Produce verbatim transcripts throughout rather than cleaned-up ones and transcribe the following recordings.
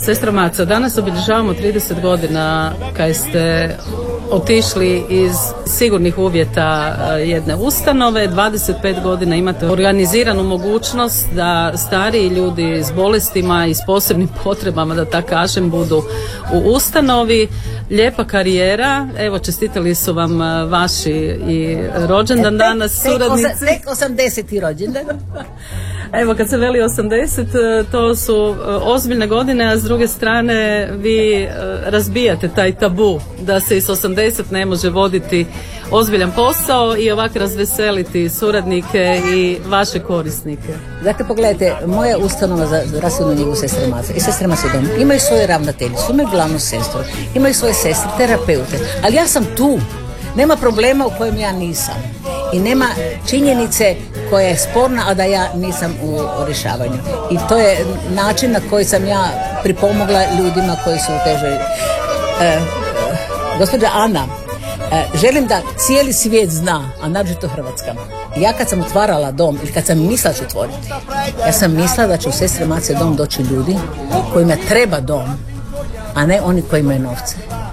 Sestra Maca, danas obilježavamo trideset godina kad ste otišli iz sigurnih uvjeta jedne ustanove, dvadeset pet godina imate organiziranu mogućnost da stariji ljudi s bolestima i s posebnim potrebama, da tako kažem, budu u ustanovi. Lijepa karijera, evo čestitali su vam vaši i rođendan danas, suradnici. Tek osamdeseti rođendan. Evo kad se veli osamdeset, to su ozbiljne godine, a s druge strane vi razbijate taj tabu da se iz osamdeset ne može voditi ozbiljan posao i ovako razveseliti suradnike i vaše korisnike. Dakle, pogledajte, moja ustanova za zdravstvenu njegu Sestre Mace i Sestre Mace dom imaju svoje ravnateljice, imaju glavnu sestru, imaju svoje sestre, terapeute, ali ja sam tu. Nema problema u kojem ja nisam i nema činjenice koja je sporna, a da ja nisam u rješavanju. I to je način na koji sam ja pripomogla ljudima koji su u težoj. E, e, gospođa Ana, e, želim da cijeli svijet zna, a naročito Hrvatska. Ja kad sam otvarala dom, ili kad sam mislila ću otvoriti, ja sam mislila da će u Sestre Mace dom doći ljudi kojima treba dom, a ne oni koji imaju novce.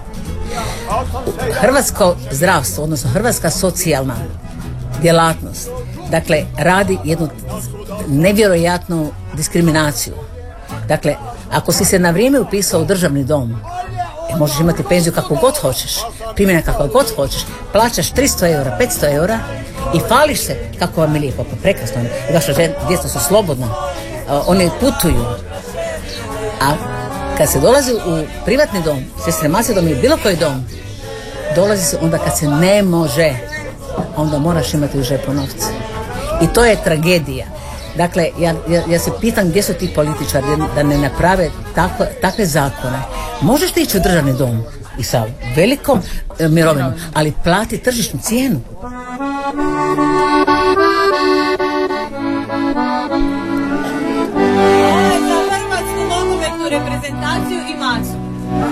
Hrvatsko zdravstvo, odnosno hrvatska socijalna djelatnost, dakle, radi jednu nevjerojatnu diskriminaciju. Dakle, ako si se na vrijeme upisao u državni dom, e, možeš imati penziju kako god hoćeš, primjena kako god hoćeš, plaćaš tristo eura, petsto eura i fališ se kako vam je lijepo, pa prekrasno. I vaša djeca su slobodna, oni putuju. A kad se dolazi u privatni dom, Sestre Mace dom ili bilo koji dom, dolazi se onda kad se ne može, onda moraš imati u žepu novce. I to je tragedija. Dakle, ja, ja, ja se pitam gdje su ti političari da ne naprave tako, takve zakone. Možeš ti ići u državni dom i sa velikom e, mirovinom, ali plati tržišnu cijenu.